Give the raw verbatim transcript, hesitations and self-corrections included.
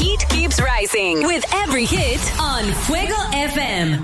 heat keeps rising with every hit on Fuego F M.